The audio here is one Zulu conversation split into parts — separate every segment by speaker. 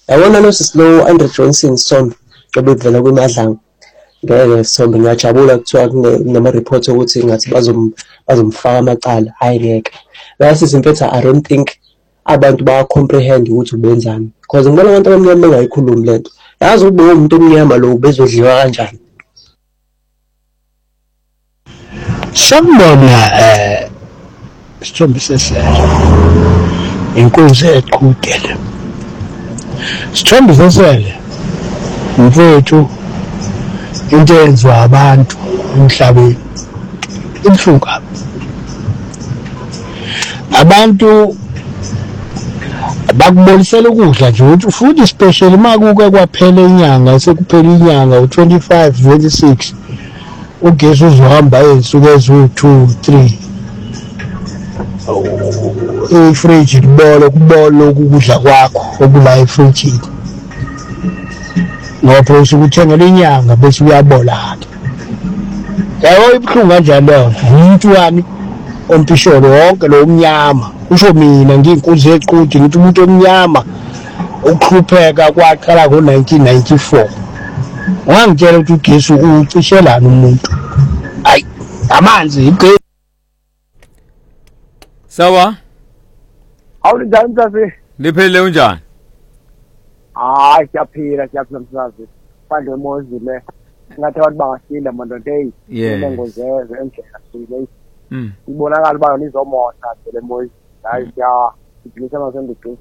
Speaker 1: Yabona lo sisilo Andre Johnson Sombe obevela kwiMadlanga. Ngeke Sombe ngiyajabula kuthiwa kunama report ukuthi ngathi bazomfaka amacala. Hayi ngeke. Lasi simfethu I don't think abantu ba comprehend ukuthi ubenzani. Because ngibona abantu abamnyama bengayikhulumi lento. Yazi ube umuntu omnyama lo bezodliwa kanjani.
Speaker 2: Sanibona Sithombe sesele. Inkunzi eqhudele. Sithombe sesele. Mfowethu into yenziwa abantu emhlabeni ibuhlungu kabi. Abantu bakubonisela ukudla nje ukuthi futhi special makuke kwaphela inyanga sekuphela inyanga u25 26 ugesi uzohamba ezinsuku eziwu2 3 ifridge kubolo ukudla kwakho okula efridge ngoba usuke uthenga inyanga bese uyabola ke yabo ibuhlungu kanjalo umuntu wami ompisholo wonke lo omnyama usho mina ngiyinkunzi eqhudi ngithi umuntu omnyama ukuhlupheka kwaqala ngo1994 wangitshela ukuthi ugesi ucishelana umuntu hayi amanzi igesi
Speaker 3: sawa
Speaker 4: awunjani msazi
Speaker 3: liphele unjani
Speaker 4: hayi siyaphila msazi phandle emozile ngathi abantu bangashinda mandoda hey ngengozeze endlela sile ibonakala uba nizomotha le mozi hayi siyaphilisa masenze igcine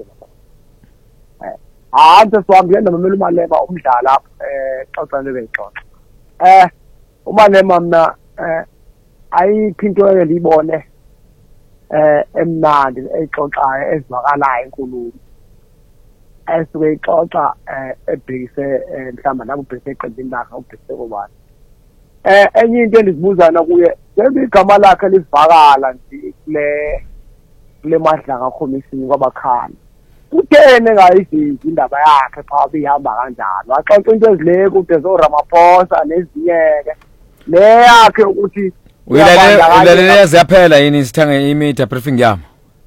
Speaker 4: antes wangena nomela umalema umdlala lapha xoxa lebeyixoxa umalema mina ayikho into elibone emnandi exoxayo ezwakalayo enkulumo esuke ixoxa ebhekise mhlamba nabo ubhekise eqedini lakhe ubhekise kubani enye into endizibuzana kuye njengoba igama lakhe livakala nje kule Madlanga commission kwabakhali kuthene ngayizizwe indaba yakhe pha bihamba kanjalo waxoxa into ezileke kude zo Ramaphosa nezinyeke le yakhe ukuthi
Speaker 3: uyilalela ziyaphela yini sithange imedia briefing yami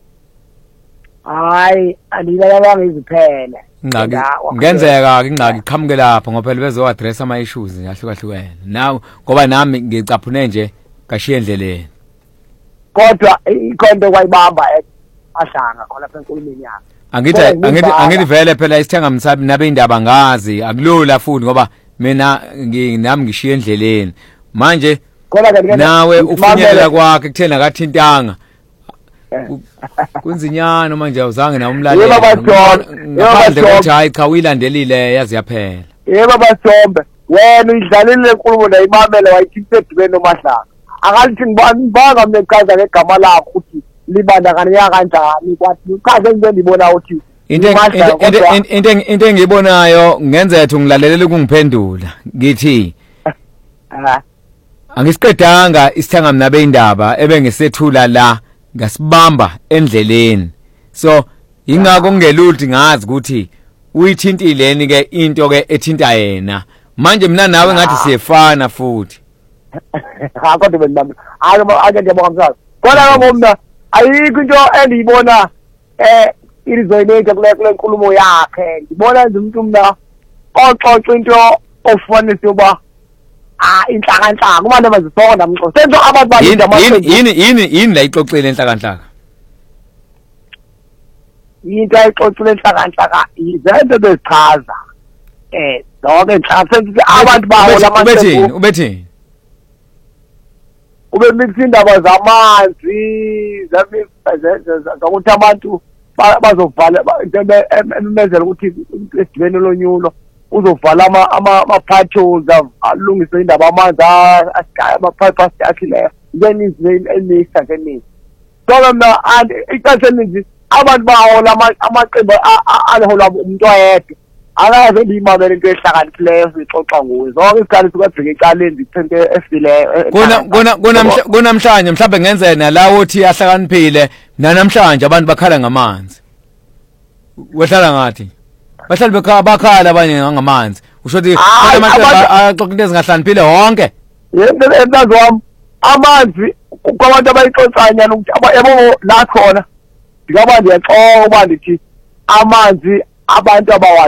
Speaker 4: hayi andilalela ngiziphele
Speaker 3: ngenzeka ingqaki iqhamuke lapho ngoba phela bezo address ama issues ahlukahlukene naw ngoba nami ngicaphune nje kashiye endleleni
Speaker 4: kodwa ikhonto kwayibamba ahlanga khona lapha enkulumeni yakhe
Speaker 3: angithi vele phela isithenga msabi nabe indaba ngazi akulula futhi ngoba mina nami ngishiye endleleni manje nawe ufunyelela kwakhe kuthena kathintanga kunzinyana manje awuzange na umlaleli ngaphandle kokuthi hayi cha uyilandelile yazi yaphela
Speaker 4: yebo basombe wena uyidlalile lenkulumo nayimamela wayikhiphe edibeni noMadlanga akalithi ngibanga mnechaza ngegama lakho ukuthi libandakanya kanjani kwathi uchaze into endibona ukuthi
Speaker 3: into engiyibonayo ngenzethu ngilalela ukungiphendula ngithi angisiqedanga isithanga mina beindaba ebengisethula la ngasibamba endleleni so ingakho ngelulti ngazi ukuthi uyithintile ke into ke ethinta yena manje mina nawe ngathi siyefana futhi
Speaker 4: kodwa benibamba ake ngiyabonga msazi kodwa ngomna ayikho into endiyibona irizoyineke kule nkulumo yakhe ngibona nje umuntu mina oxoxa into ofanele yoba inhlakanhlaka uma noma zisonga namxoxa senzo abantu balinda
Speaker 3: yini la ixoxele inhlakanhlaka
Speaker 4: into ayixoxele inhlakanhlaka izenzo bezichaza zonke inhlaka senzo abantu bahola
Speaker 3: amandla ubethini
Speaker 4: ube mix indaba zamanzi zakuthi abantu bazovala ememezela ukuthi esidibeni lonyulo uzovala ama-potholes alungise indaba amanzi ama-pipe asiyakhileyo ngeninzi eningi keningi so mna ixesha eninzi abantu bahola amaqembu aliholwa umuntu oyedwa akaze ndiyimamele into ehlakaniphileyo sixoxa nguwe zonke isikhathi sukabheka ecaleni ndithente efileyo
Speaker 3: kunamhlanje mhlawumbe ngenzeka nalawo othi ahlakaniphile nanamhlanje abantu bakhala ngamanzi wehlala ngathi bahlali bakhala abanye ngamanzi usho ukuthi axoxa into ezingahlaniphile wonke
Speaker 4: yebo wami amanzi kwabantu abayixoxanya ukuthi yabo la khona ngaba ndiyaxoxa uba ndithi amanzi abantu